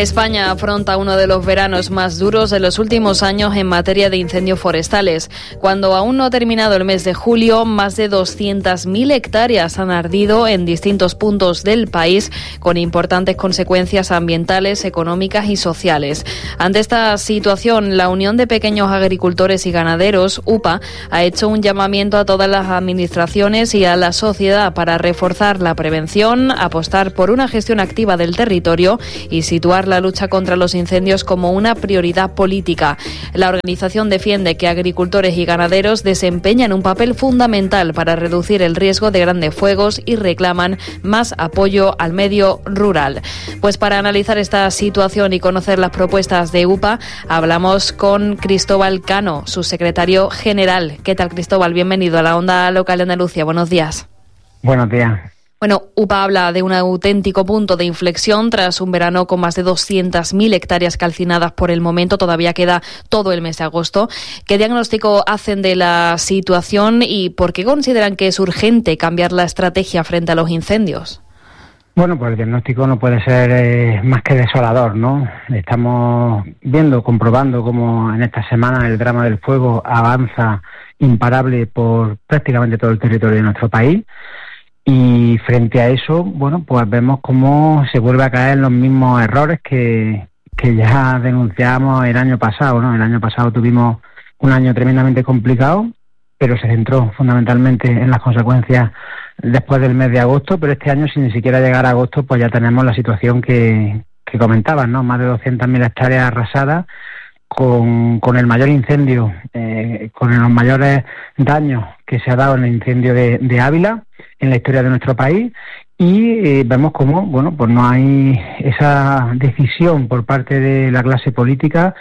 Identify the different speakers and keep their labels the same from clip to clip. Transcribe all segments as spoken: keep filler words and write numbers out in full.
Speaker 1: España afronta uno de los veranos más duros de los últimos años en materia de incendios forestales. Cuando aún no ha terminado el mes de julio, más de doscientas mil hectáreas han ardido en distintos puntos del país, con importantes consecuencias ambientales, económicas y sociales. Ante esta situación, la Unión de Pequeños Agricultores y Ganaderos, U P A, ha hecho un llamamiento a todas las administraciones y a la sociedad para reforzar la prevención, apostar por una gestión activa del territorio y situar la lucha contra los incendios como una prioridad política. La organización defiende que agricultores y ganaderos desempeñan un papel fundamental para reducir el riesgo de grandes fuegos y reclaman más apoyo al medio rural. Pues para analizar esta situación y conocer las propuestas de U P A, hablamos con Cristóbal Cano, su secretario general. ¿Qué tal, Cristóbal? Bienvenido a la Onda Local de Andalucía. Buenos días.
Speaker 2: Buenos días.
Speaker 1: Bueno, U P A habla de un auténtico punto de inflexión tras un verano con más de doscientas mil hectáreas calcinadas por el momento. Todavía queda todo el mes de agosto. ¿Qué diagnóstico hacen de la situación y por qué consideran que es urgente cambiar la estrategia frente a los incendios?
Speaker 2: Bueno, pues el diagnóstico no puede ser eh, más que desolador, ¿no? Estamos viendo, comprobando cómo en esta semana el drama del fuego avanza imparable por prácticamente todo el territorio de nuestro país. Y frente a eso, bueno, pues vemos cómo se vuelve a caer en los mismos errores que, que ya denunciamos el año pasado, ¿no? El año pasado tuvimos un año tremendamente complicado, pero se centró fundamentalmente en las consecuencias después del mes de agosto, pero este año, sin ni siquiera llegar a agosto, pues ya tenemos la situación que, que comentaban, ¿no? Más de doscientas mil hectáreas arrasadas, con, con el mayor incendio, eh, con los mayores daños que se ha dado en el incendio de, de Ávila en la historia de nuestro país, y eh, vemos cómo, bueno, pues no hay esa decisión por parte de la clase política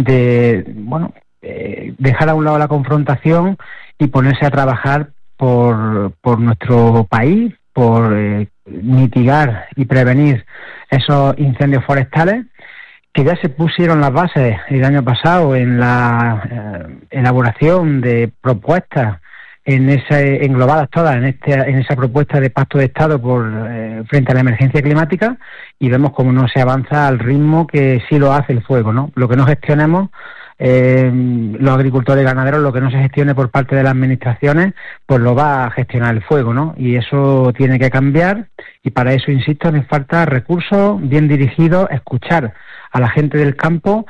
Speaker 2: de, bueno, eh, dejar a un lado la confrontación y ponerse a trabajar por, por nuestro país, por eh, mitigar y prevenir esos incendios forestales, que ya se pusieron las bases el año pasado en la eh, elaboración de propuestas en ese, englobadas todas en este en esa propuesta de pacto de Estado por eh, frente a la emergencia climática, y vemos cómo no se avanza al ritmo que sí lo hace el fuego, ¿no? Lo que no gestionemos eh, los agricultores y ganaderos, lo que no se gestione por parte de las administraciones, pues lo va a gestionar el fuego, ¿no? Y eso tiene que cambiar, y para eso, insisto, nos falta recursos bien dirigidos, escuchar a la gente del campo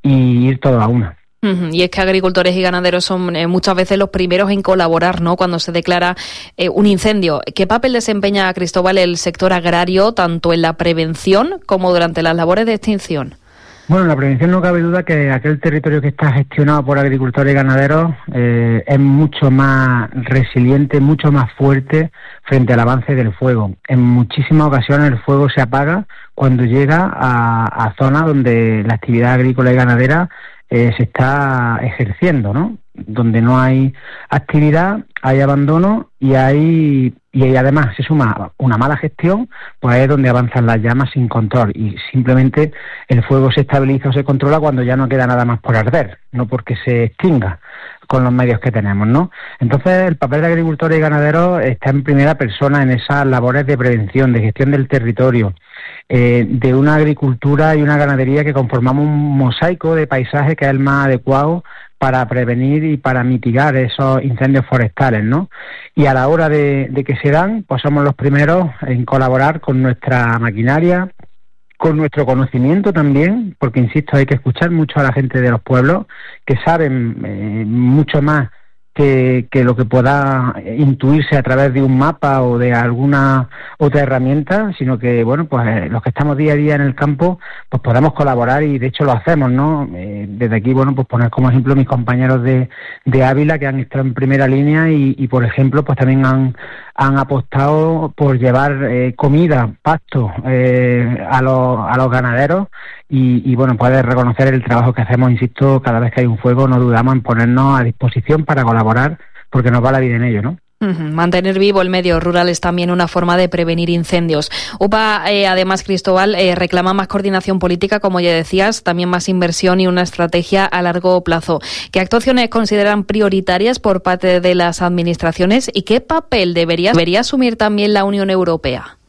Speaker 2: y ir todo a una.
Speaker 1: Y es que agricultores y ganaderos son eh, muchas veces los primeros en colaborar, ¿no?, cuando se declara eh, un incendio. ¿Qué papel desempeña, Cristóbal, el sector agrario, tanto en la prevención como durante las labores de extinción?
Speaker 2: Bueno, en la prevención no cabe duda que aquel territorio que está gestionado por agricultores y ganaderos eh, es mucho más resiliente, mucho más fuerte frente al avance del fuego. En muchísimas ocasiones el fuego se apaga cuando llega a, a zonas donde la actividad agrícola y ganadera eh, se está ejerciendo, ¿no? Donde no hay actividad, hay abandono y hay y ahí además se suma una mala gestión, pues es donde avanzan las llamas sin control, y simplemente el fuego se estabiliza o se controla cuando ya no queda nada más por arder, no porque se extinga con los medios que tenemos, ¿no? Entonces el papel de agricultores y ganaderos está en primera persona en esas labores de prevención, de gestión del territorio, eh, de una agricultura y una ganadería que conformamos un mosaico de paisaje que es el más adecuado para prevenir y para mitigar esos incendios forestales, ¿no? Y a la hora de, de que se dan, pues somos los primeros en colaborar con nuestra maquinaria, con nuestro conocimiento también, porque, insisto, hay que escuchar mucho a la gente de los pueblos, que saben eh, mucho más que, que lo que pueda intuirse a través de un mapa o de alguna otra herramienta, sino que, bueno, pues los que estamos día a día en el campo, pues podamos colaborar, y de hecho lo hacemos, ¿no? Eh, desde aquí, bueno, pues poner como ejemplo mis compañeros de, de Ávila, que han estado en primera línea y, y por ejemplo, pues también han, han apostado por llevar eh, comida, pasto eh, a, los, a los ganaderos, y, y bueno, poder reconocer el trabajo que hacemos, insisto, cada vez que hay un fuego no dudamos en ponernos a disposición para colaborar, porque nos va la vida en ello, ¿no?
Speaker 1: Uh-huh. Mantener vivo el medio rural es también una forma de prevenir incendios. U P A, eh, además, Cristóbal, eh, reclama más coordinación política, como ya decías, también más inversión y una estrategia a largo plazo. ¿Qué actuaciones consideran prioritarias por parte de las administraciones y qué papel debería, debería asumir también la Unión Europea?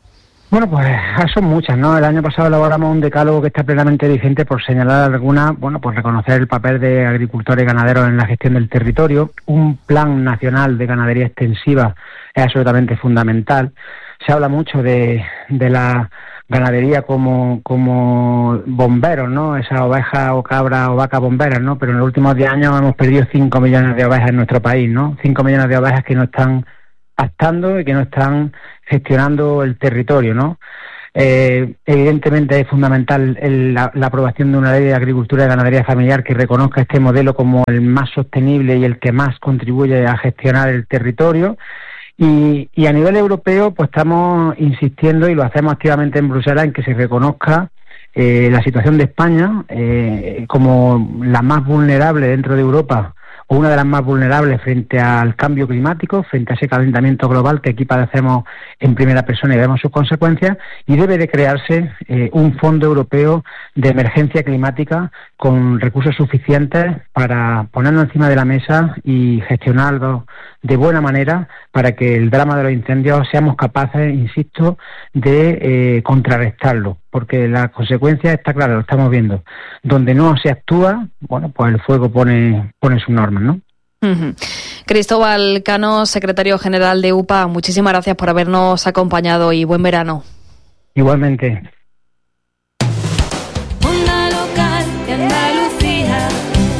Speaker 2: Bueno, pues son muchas, ¿no? El año pasado elaboramos un decálogo que está plenamente vigente, por señalar algunas. Bueno, pues reconocer el papel de agricultores y ganaderos en la gestión del territorio. Un plan nacional de ganadería extensiva es absolutamente fundamental. Se habla mucho de, de la ganadería como, como bomberos, ¿no? Esas ovejas o cabras o vacas bomberas, ¿no? Pero en los últimos diez años hemos perdido cinco millones de ovejas en nuestro país, ¿no? cinco millones de ovejas que no están pastando y que no están gestionando el territorio, ¿no? Eh, evidentemente es fundamental el, la, la aprobación de una ley de agricultura y ganadería familiar que reconozca este modelo como el más sostenible y el que más contribuye a gestionar el territorio. Y, y a nivel europeo, pues estamos insistiendo, y lo hacemos activamente en Bruselas, en que se reconozca eh, la situación de España eh, como la más vulnerable dentro de Europa, o una de las más vulnerables frente al cambio climático, frente a ese calentamiento global que aquí padecemos en primera persona y vemos sus consecuencias, y debe de crearse eh, un fondo europeo de emergencia climática con recursos suficientes para ponerlo encima de la mesa y gestionarlo de buena manera para que el drama de los incendios seamos capaces, insisto, de eh, contrarrestarlo, porque la consecuencia está clara, lo estamos viendo. Donde no se actúa, bueno, pues el fuego pone, pone sus normas, ¿no?
Speaker 1: Uh-huh. Cristóbal Cano, secretario general de U P A, muchísimas gracias por habernos acompañado y buen verano.
Speaker 2: Igualmente.
Speaker 3: Onda local de Andalucía.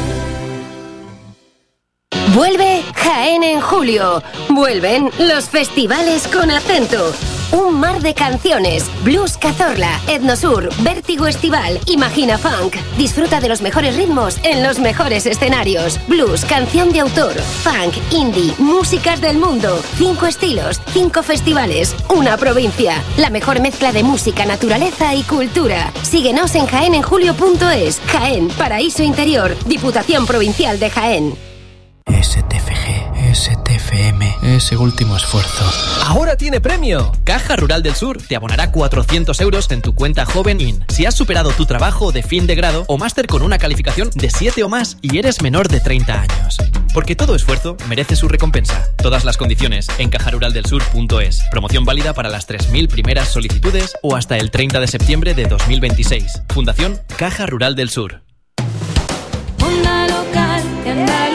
Speaker 4: Vuelve Jaén en julio. Vuelven los festivales con acento. Un mar de canciones. Blues Cazorla, Etnosur, Vértigo Estival, Imagina Funk. Disfruta de los mejores ritmos en los mejores escenarios. Blues, canción de autor, funk, indie, músicas del mundo. Cinco estilos, cinco festivales, una provincia. La mejor mezcla de música, naturaleza y cultura. Síguenos en jaén en julio punto es. Jaén, paraíso interior. Diputación Provincial de Jaén.
Speaker 5: S T F G, S T F M, ese último esfuerzo.
Speaker 6: ¡Ahora tiene premio! Caja Rural del Sur te abonará cuatrocientos euros en tu cuenta Joven In si has superado tu trabajo de fin de grado o máster con una calificación de siete o más y eres menor de treinta años. Porque todo esfuerzo merece su recompensa. Todas las condiciones en caja rural del sur punto es. Promoción válida para las tres mil primeras solicitudes o hasta el treinta de septiembre de dos mil veintiséis. Fundación Caja Rural del Sur.
Speaker 3: Onda local de Andalucía.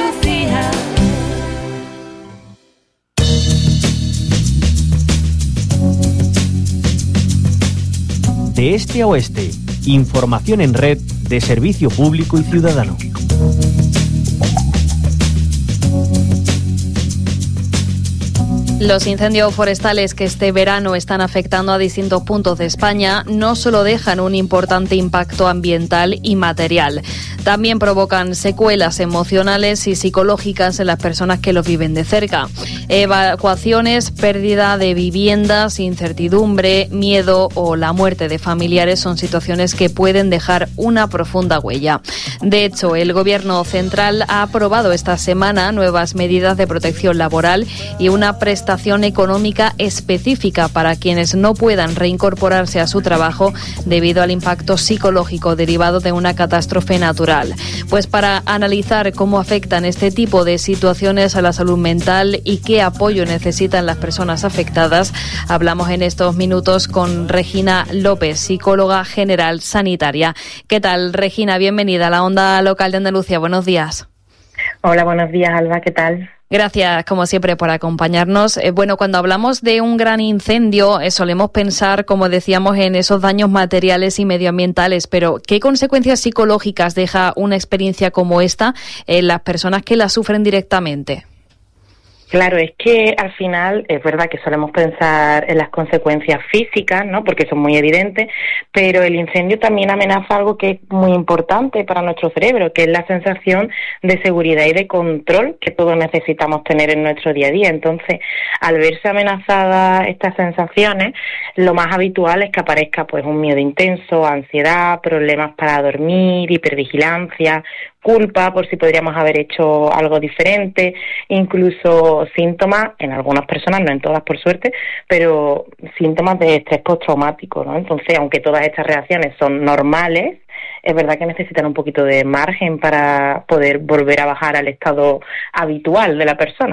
Speaker 7: De este a oeste, información en red de servicio público y ciudadano.
Speaker 1: Los incendios forestales que este verano están afectando a distintos puntos de España no solo dejan un importante impacto ambiental y material, también provocan secuelas emocionales y psicológicas en las personas que los viven de cerca. Evacuaciones, pérdida de viviendas, incertidumbre, miedo o la muerte de familiares son situaciones que pueden dejar una profunda huella. De hecho, el Gobierno central ha aprobado esta semana nuevas medidas de protección laboral y una prestación económica específica para quienes no puedan reincorporarse a su trabajo debido al impacto psicológico derivado de una catástrofe natural. Pues para analizar cómo afectan este tipo de situaciones a la salud mental y qué apoyo necesitan las personas afectadas, hablamos en estos minutos con Regina López, psicóloga general sanitaria. ¿Qué tal, Regina? Bienvenida a la Onda Local de Andalucía. Buenos días.
Speaker 8: Hola, buenos días, Alba. ¿Qué tal?
Speaker 1: Gracias, como siempre, por acompañarnos. Eh, bueno, cuando hablamos de un gran incendio, eh, solemos pensar, como decíamos, en esos daños materiales y medioambientales, pero ¿qué consecuencias psicológicas deja una experiencia como esta en las personas que la sufren directamente?
Speaker 8: Claro, es que al final es verdad que solemos pensar en las consecuencias físicas, ¿no? Porque son muy evidentes, pero el incendio también amenaza algo que es muy importante para nuestro cerebro, que es la sensación de seguridad y de control que todos necesitamos tener en nuestro día a día. Entonces, al verse amenazadas estas sensaciones, lo más habitual es que aparezca pues un miedo intenso, ansiedad, problemas para dormir, hipervigilancia, culpa por si podríamos haber hecho algo diferente, incluso síntomas, en algunas personas, no en todas por suerte, pero síntomas de estrés postraumático, ¿no? Entonces, aunque todas estas reacciones son normales, es verdad que necesitan un poquito de margen para poder volver a bajar al estado habitual de la persona.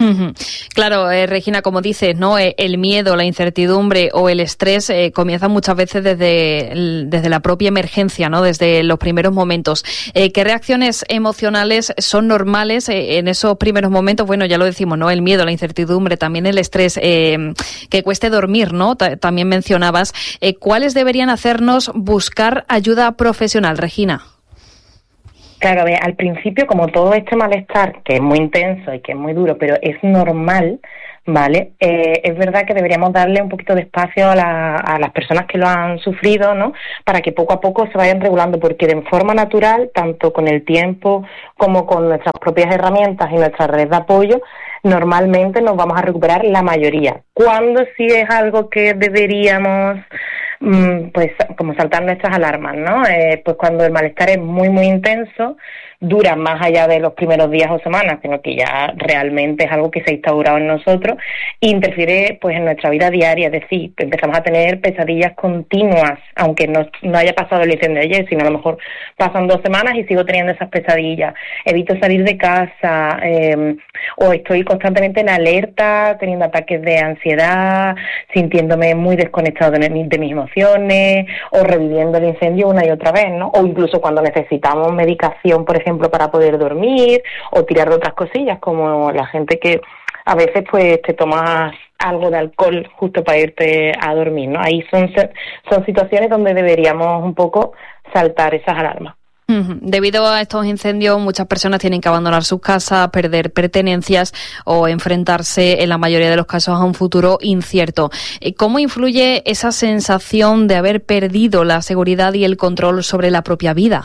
Speaker 1: Uh-huh. Claro, eh, Regina, como dices, ¿no? Eh, el miedo, la incertidumbre o el estrés eh, comienzan muchas veces desde, el, desde la propia emergencia, ¿no? Desde los primeros momentos. Eh, ¿Qué reacciones emocionales son normales eh, en esos primeros momentos? Bueno, ya lo decimos, ¿no? El miedo, la incertidumbre, también el estrés, eh, que cueste dormir, ¿no? Ta- también mencionabas. Eh, ¿Cuáles deberían hacernos buscar ayuda profesional, Regina?
Speaker 8: Claro, a ver, al principio, como todo este malestar, que es muy intenso y que es muy duro, pero es normal, ¿vale? Eh, es verdad que deberíamos darle un poquito de espacio a, la, a las personas que lo han sufrido, ¿no? Para que poco a poco se vayan regulando, porque de forma natural, tanto con el tiempo como con nuestras propias herramientas y nuestra red de apoyo, normalmente nos vamos a recuperar la mayoría. Cuando sí es algo que deberíamos, pues como saltar nuestras alarmas, ¿no? Eh, pues cuando el malestar es muy, muy intenso, dura más allá de los primeros días o semanas, sino que ya realmente es algo que se ha instaurado en nosotros e interfiere pues en nuestra vida diaria, es decir, empezamos a tener pesadillas continuas, aunque no, no haya pasado el incendio de ayer, sino a lo mejor pasan dos semanas y sigo teniendo esas pesadillas, evito salir de casa, eh, o estoy constantemente en alerta, teniendo ataques de ansiedad, sintiéndome muy desconectado de, mi, de mis emociones, o reviviendo el incendio una y otra vez, ¿no? O incluso cuando necesitamos medicación, por ejemplo, para poder dormir, o tirar de otras cosillas, como la gente que a veces pues te tomas algo de alcohol justo para irte a dormir, ¿no? Ahí son, son situaciones donde deberíamos un poco saltar esas alarmas.
Speaker 1: Uh-huh. Debido a estos incendios, muchas personas tienen que abandonar sus casas, perder pertenencias o enfrentarse, en la mayoría de los casos, a un futuro incierto. ¿Cómo influye esa sensación de haber perdido la seguridad y el control sobre la propia vida?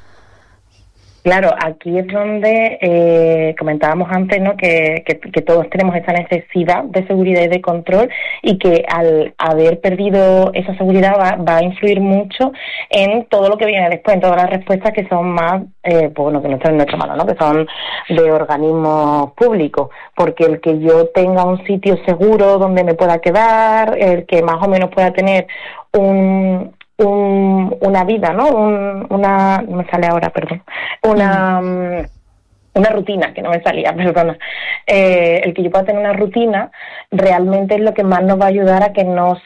Speaker 8: Claro, aquí es donde eh, comentábamos antes, ¿no? Que, que, que todos tenemos esa necesidad de seguridad y de control, y que al haber perdido esa seguridad va, va a influir mucho en todo lo que viene después, en todas las respuestas que son más, eh, pues bueno, que no están en nuestra mano, ¿no? Que son de organismos públicos, porque el que yo tenga un sitio seguro donde me pueda quedar, el que más o menos pueda tener un Un, una vida, ¿no? Un, una, no me sale ahora, perdón, una, mm. una rutina, que no me salía, perdona. Eh, el que yo pueda tener una rutina realmente es lo que más nos va a ayudar a que no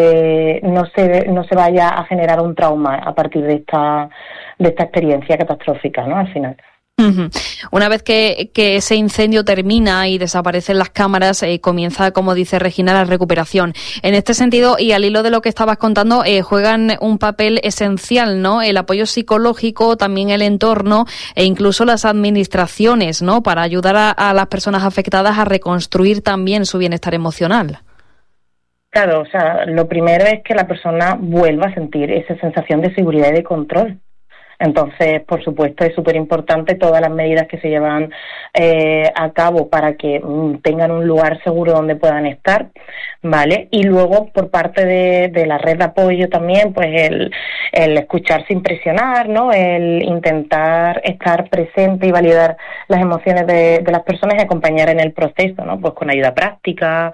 Speaker 8: se, no se, no se vaya a generar un trauma a partir de esta, de esta experiencia catastrófica, ¿no? Al final.
Speaker 1: Uh-huh. Una vez que, que ese incendio termina y desaparecen las cámaras, eh, comienza, como dice Regina, la recuperación. En este sentido, y al hilo de lo que estabas contando, eh, juegan un papel esencial, ¿no? El apoyo psicológico, también el entorno e incluso las administraciones, ¿no? Para ayudar a, a las personas afectadas a reconstruir también su bienestar emocional.
Speaker 8: Claro, o sea, lo primero es que la persona vuelva a sentir esa sensación de seguridad y de control. Entonces, por supuesto, es súper importante todas las medidas que se llevan eh, a cabo para que mm, tengan un lugar seguro donde puedan estar, ¿vale? Y luego, por parte de, de la red de apoyo también, pues el, el escuchar sin presionar, ¿no? El intentar estar presente y validar las emociones de, de las personas y acompañar en el proceso, ¿no? Pues con ayuda práctica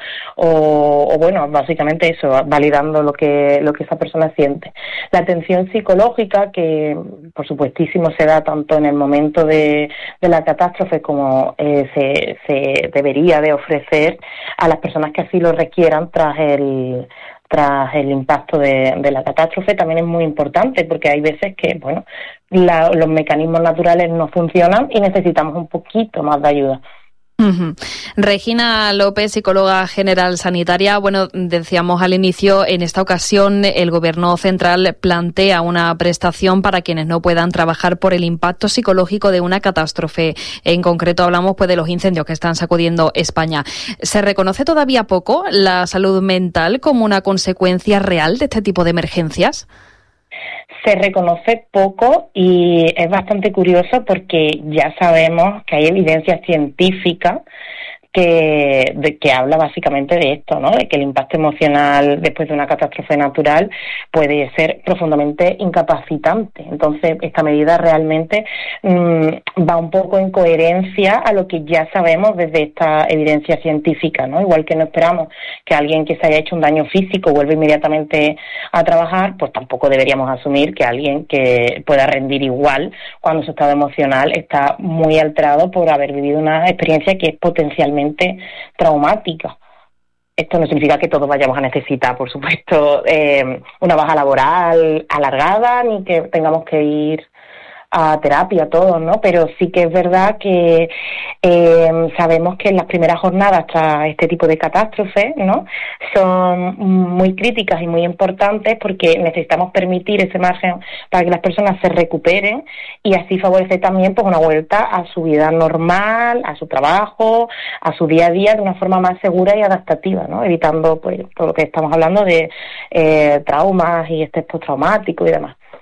Speaker 8: o, o bueno, básicamente eso, validando lo que, lo que esa persona siente. La atención psicológica, que por supuestísimo se da tanto en el momento de, de la catástrofe como eh, se, se debería de ofrecer a las personas que así lo requieran tras el tras el impacto de, de la catástrofe, también es muy importante, porque hay veces que, bueno, la, los mecanismos naturales no funcionan y necesitamos un poquito más de ayuda.
Speaker 1: Uh-huh. Regina López, psicóloga general sanitaria. Bueno, decíamos al inicio, en esta ocasión el Gobierno central plantea una prestación para quienes no puedan trabajar por el impacto psicológico de una catástrofe. En concreto hablamos pues de los incendios que están sacudiendo España. ¿Se reconoce todavía poco la salud mental como una consecuencia real de este tipo de emergencias?
Speaker 8: Se reconoce poco y es bastante curioso porque ya sabemos que hay evidencia científica que, de, que habla básicamente de esto, ¿no? De que el impacto emocional después de una catástrofe natural puede ser profundamente incapacitante. Entonces, esta medida realmente mmm, va un poco en coherencia a lo que ya sabemos desde esta evidencia científica, ¿no? Igual que no esperamos que alguien que se haya hecho un daño físico vuelva inmediatamente a trabajar, pues tampoco deberíamos asumir que alguien que pueda rendir igual cuando su estado emocional está muy alterado por haber vivido una experiencia que es potencialmente altamente traumáticas. Esto no significa que todos vayamos a necesitar, por supuesto, eh, una baja laboral alargada, ni que tengamos que ir a terapia todos, ¿no? Pero sí que es verdad que eh, sabemos que en las primeras jornadas tras este tipo de catástrofes, ¿no?, son muy críticas y muy importantes porque necesitamos permitir ese margen para que las personas se recuperen y así favorecer también pues una vuelta a su vida normal, a su trabajo, a su día a día de una forma más segura y adaptativa, ¿no?, evitando pues todo lo que estamos hablando de eh, traumas y estrés postraumático y demás.